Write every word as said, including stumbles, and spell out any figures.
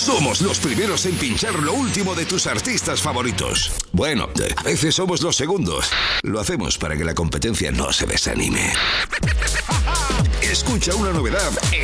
Somos los primeros en pinchar lo último de tus artistas favoritos. Bueno, a veces somos los segundos. Lo hacemos para que la competencia no se desanime. Escucha una novedad